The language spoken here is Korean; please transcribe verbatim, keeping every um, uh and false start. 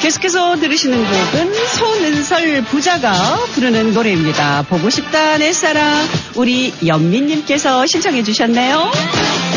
계속해서 들으시는 곡은 손은설 부자가 부르는 노래입니다. 보고 싶다 내 사랑. 우리 연민님께서 신청해 주셨네요.